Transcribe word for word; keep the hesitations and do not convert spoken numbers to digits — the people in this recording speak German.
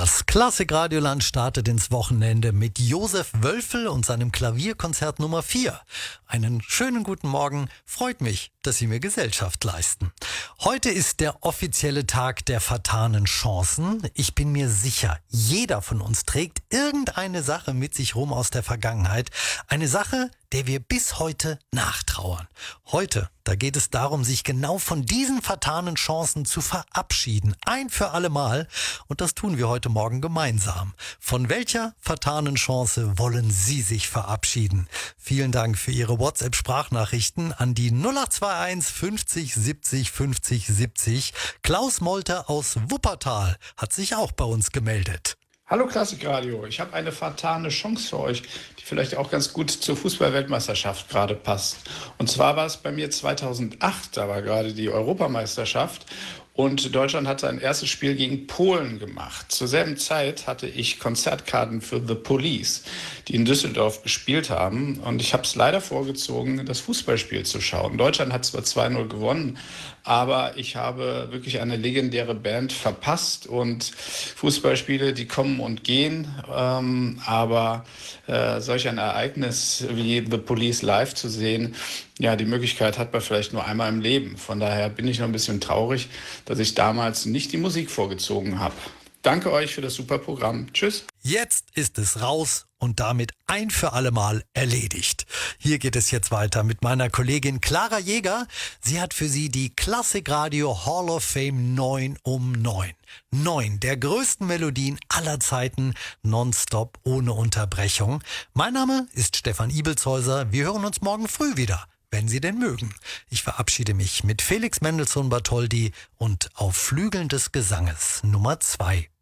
Das Klassik-Radioland startet ins Wochenende mit Josef Wölfel und seinem Klavierkonzert Nummer vier. Einen schönen guten Morgen, freut mich, dass Sie mir Gesellschaft leisten. Heute ist der offizielle Tag der vertanen Chancen. Ich bin mir sicher, jeder von uns trägt irgendeine Sache mit sich rum aus der Vergangenheit. Eine Sache, der wir bis heute nachtrauern. Heute, da geht es darum, sich genau von diesen vertanen Chancen zu verabschieden. Ein für alle Mal. Und das tun wir heute Morgen gemeinsam. Von welcher vertanen Chance wollen Sie sich verabschieden? Vielen Dank für Ihre WhatsApp-Sprachnachrichten an die null acht zwei eins fünfzig siebzig fünfzig siebzig. Klaus Molter aus Wuppertal hat sich auch bei uns gemeldet. Hallo Klassikradio, ich habe eine vertane Chance für euch, die vielleicht auch ganz gut zur Fußball-Weltmeisterschaft gerade passt. Und zwar war es bei mir zweitausendacht, da war gerade die Europameisterschaft und Deutschland hat sein erstes Spiel gegen Polen gemacht. Zur selben Zeit hatte ich Konzertkarten für The Police, die in Düsseldorf gespielt haben. Und ich habe es leider vorgezogen, das Fußballspiel zu schauen. Deutschland hat zwar zwei null gewonnen, aber ich habe wirklich eine legendäre Band verpasst. Und Fußballspiele, die kommen und gehen. Ähm, aber äh, solch ein Ereignis wie The Police live zu sehen, ja, die Möglichkeit hat man vielleicht nur einmal im Leben. Von daher bin ich noch ein bisschen traurig, dass ich damals nicht die Musik vorgezogen habe. Danke euch für das super Programm. Tschüss. Jetzt ist es raus und damit ein für alle Mal erledigt. Hier geht es jetzt weiter mit meiner Kollegin Clara Jäger. Sie hat für Sie die Klassikradio Hall of Fame neun um neun. Neun der größten Melodien aller Zeiten, nonstop, ohne Unterbrechung. Mein Name ist Stefan Ibelshäuser. Wir hören uns morgen früh wieder, wenn Sie denn mögen. Ich verabschiede mich mit Felix Mendelssohn Bartholdy und Auf Flügeln des Gesanges Nummer zwei.